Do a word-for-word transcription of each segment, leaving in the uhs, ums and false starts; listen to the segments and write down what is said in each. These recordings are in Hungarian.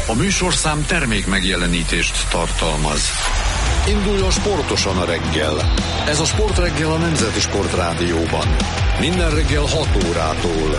A műsorszám termék megjelenítést tartalmaz. Induljon sportosan a reggel. Ez a Sportreggel a Nemzeti Sportrádióban. Minden reggel hat órától.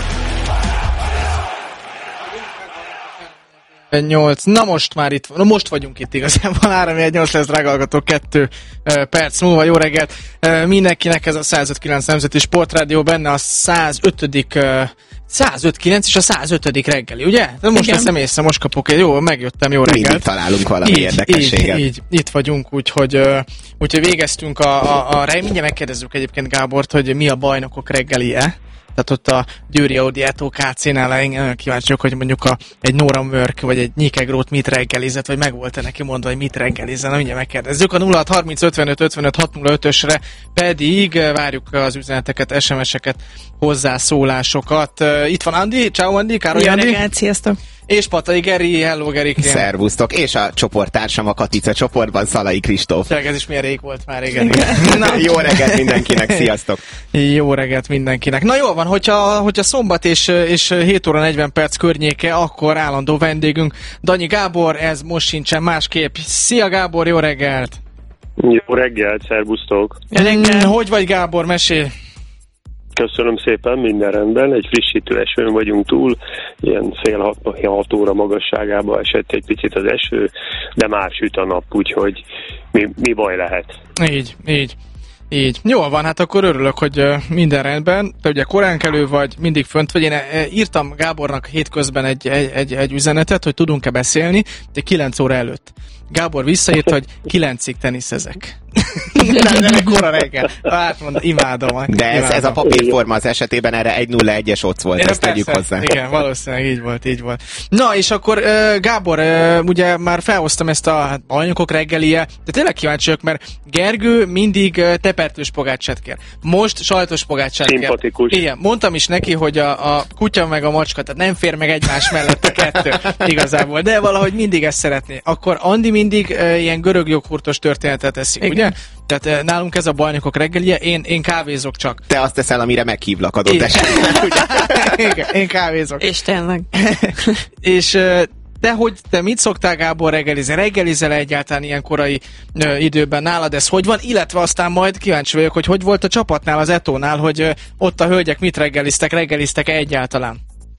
nyolc. Na most már itt, na most vagyunk itt igazából, három nyolc lesz, drága hallgatók, kettő perc múlva. Jó reggelt mindenkinek, ez a százöt kilenc Nemzeti Sportrádió, benne a százötödik százöt kilenc és a százötödik reggeli, ugye? De most Igen. veszem észre, most kapok egy, jó, megjöttem, jó reggelt. Mindig találunk valami így, érdekességet. Így, így, itt vagyunk, úgyhogy, úgyhogy végeztünk a, a, a mindjárt megkérdezzük egyébként Gábort, hogy mi a bajnokok reggelie. Tehát ott a Győri Audiátó ká cé-nál én nagyon kíváncsi vagyok, hogy mondjuk a, egy Nora Mörk vagy egy Nyikegrót mit reggelizett, vagy meg volt-e neki mondva, hogy mit reggelizzen, mindjárt megkérdezzük. A nulla hat harminc ötvenöt ötvenöt hat nulla ötösre pedig várjuk az üzeneteket, es em es-eket, hozzászólásokat. Itt van Andi, ciao Andi, Károly Jó Andi. reggelt, sziasztok! És Patai Geri, hello Geri. Szervusztok, és a csoporttársam a Katica csoportban, Szalai Kristóf. Tényleg ez is milyen rég volt már, igen. igen. Na, jó reggelt mindenkinek, sziasztok! Jó reggelt mindenkinek. Na jól van, hogyha, hogyha szombat és, és hét óra negyven perc környéke, akkor állandó vendégünk Danyi Gábor, ez most sincsen másképp. Szia Gábor, jó reggelt! Jó reggelt, szervusztok! Mm, hogy vagy Gábor, mesélj! Köszönöm szépen, minden rendben. Egy frissítő esőn vagyunk túl, ilyen fél hat, hat óra magasságába esett egy picit az eső, de már süt a nap, úgyhogy mi, mi baj lehet? Így, így. Így. Jól van, hát akkor örülök, hogy minden rendben. Te ugye koránkelő vagy, mindig fönt vagy. Én írtam Gábornak hétközben egy, egy, egy, egy üzenetet, hogy tudunk-e beszélni, de kilenc óra előtt. Gábor visszaírt, hogy kilencig teniszezek. nem, nem, kora reggel. Hát mondom, imádom. De ez, imádom. ez a papírforma az esetében erre egy nulla egyes ott volt, Ja, ezt tegyük persze, hozzá. Igen, valószínűleg így volt, így volt. Na, és akkor Gábor, ugye már felhoztam ezt a hát, bajnokok reggelie, de tényleg kíváncsi vagyok, mert Gergő mindig tepertős pogácsát kér. Most sajtos pogácsát kér. Szimpatikus. Igen, mondtam is neki, hogy a, a kutya meg a macska, tehát nem fér meg egymás mellett a kettő igazából, de valahogy mindig ezt szeretné. Akkor Andi mindig uh, ilyen görög joghurtos történetet eszik, Igen. ugye? Tehát uh, nálunk ez a bajnokok reggelie, én, én kávézok csak. Te azt teszel, amire meghívlak adott Igen. esetben. Igen, én kávézok. És tényleg. És uh, te hogy, te mit szoktál Gábor reggelizni? Reggelizel egyáltalán ilyen korai uh, időben nálad, ez hogy van? Illetve aztán majd kíváncsi vagyok, hogy hogy volt a csapatnál, az Etónál, hogy uh, ott a hölgyek mit reggeliztek, reggeliztek egyáltalán?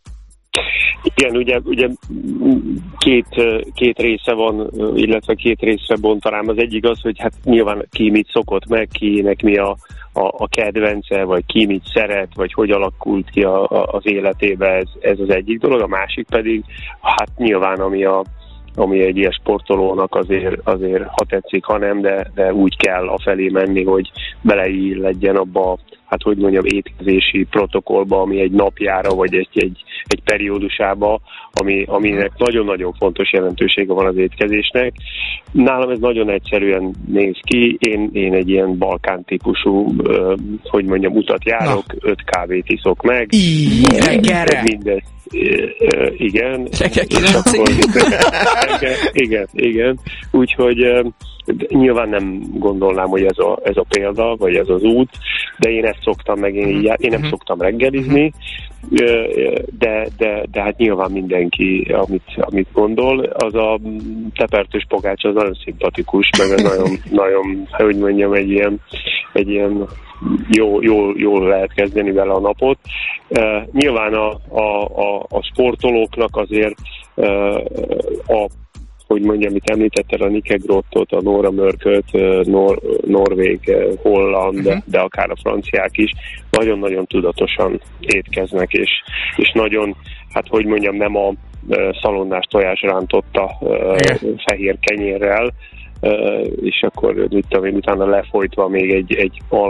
Igen, ugye, ugye két, két része van, illetve két részre bontanám. Az egyik az, hogy hát nyilván ki mit szokott meg, kinek mi a, a, a kedvence, vagy ki mit szeret, vagy hogy alakult ki a, a, az életébe, ez, ez az egyik dolog. A másik pedig, hát nyilván ami a ami egy ilyen sportolónak azért, azért ha tetszik, ha nem, de, de úgy kell afelé menni, hogy beleilledjen abba, hát hogy mondjam, étkezési protokollba, ami egy napjára, vagy egy, egy, egy periódusába, ami, aminek nagyon-nagyon fontos jelentősége van az étkezésnek. Nálam ez nagyon egyszerűen néz ki, én, én egy ilyen balkán típusú, uh, hogy mondjam, utat járok, Na. öt kávét iszok meg. Így, reggelre! Mindez. Uh, igen. Reggel kilencig. igen, igen, igen. Úgyhogy uh, nyilván nem gondolnám, hogy ez a, ez a példa, vagy ez az út, de én ezt szoktam meg, én, így, én nem szoktam reggelizni, uh, de, de, de hát nyilván mindenki, amit, amit gondol, az a tepertős pogács, az nagyon szimpatikus, meg ez nagyon, nagyon, hogy mondjam, egy ilyen, egy ilyen Jó, jól, jól lehet kezdeni vele a napot. Uh, nyilván a, a, a, a sportolóknak azért uh, a, hogy mondjam, amit említettel, a Nyikegrótot, a Nora Mörköt, Nor, Norvég, Holland, uh-huh. de akár a franciák is nagyon-nagyon tudatosan étkeznek, és, és nagyon, hát hogy mondjam, nem a uh, szalonnás tojás rántotta uh, fehér kenyérrel, Uh, és akkor mit tudom én, utána lefolytva még egy, egy